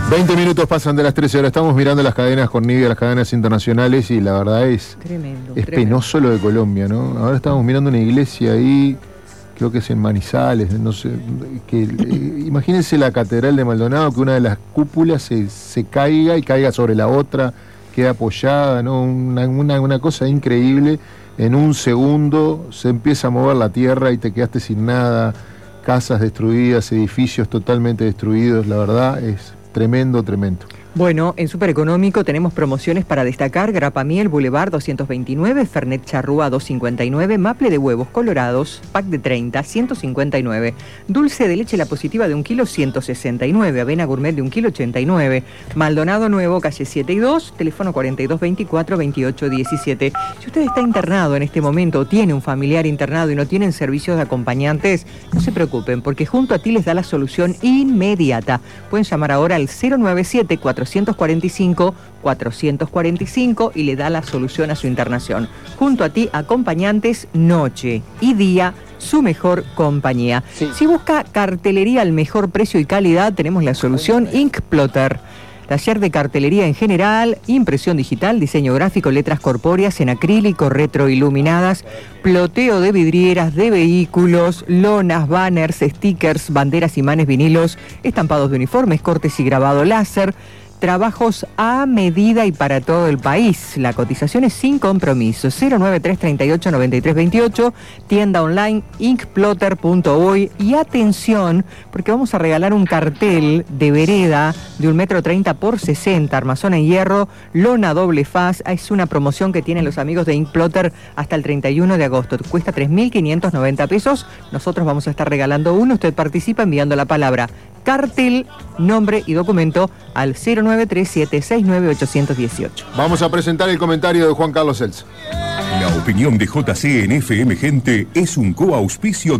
20 minutos pasan de las 13 horas. Estamos mirando las cadenas con Nidia, las cadenas internacionales, y la verdad es penoso lo de Colombia, ¿no? Ahora estamos mirando una iglesia ahí, creo que es en Manizales, no sé, imagínense la catedral de Maldonado, que una de las cúpulas se caiga y caiga sobre la otra, queda apoyada, ¿no? Una cosa increíble. En un segundo se empieza a mover la tierra y te quedaste sin nada, casas destruidas, edificios totalmente destruidos. La verdad es tremendo. Bueno, en Supereconómico tenemos promociones para destacar: grapa miel Boulevard 229, Fernet Charrúa 259, maple de huevos colorados, pack de 30, 159, dulce de leche La Positiva de 1 kilo, 169, avena gourmet de 1 kilo, 89, Maldonado Nuevo, calle 7 y 2, teléfono 4224-2817. Si usted está internado en este momento o tiene un familiar internado y no tienen servicios de acompañantes, no se preocupen, porque junto a ti les da la solución inmediata. Pueden llamar ahora al 097-445-445 y le da la solución a su internación. Junto a ti, acompañantes noche y día, su mejor compañía. Sí. Si busca cartelería al mejor precio y calidad, tenemos la solución Inkplotter. Taller de cartelería en general, impresión digital, diseño gráfico, letras corpóreas en acrílico, retroiluminadas, ploteo de vidrieras, de vehículos, lonas, banners, stickers, banderas, imanes, vinilos, estampados de uniformes, cortes y grabado láser, trabajos a medida y para todo el país. La cotización es sin compromiso. 09338-9328, tienda online inkplotter.uy. Y atención, porque vamos a regalar un cartel de vereda de 1,30 m por 60, armazón en hierro, lona doble faz. Es una promoción que tienen los amigos de Inkplotter hasta el 31 de agosto. Cuesta 3.590 pesos. Nosotros vamos a estar regalando uno. Usted participa enviando la palabra cartel, nombre y documento al 093769818. Vamos a presentar el comentario de Juan Carlos Celsa. La opinión de JC en FM Gente es un coauspicio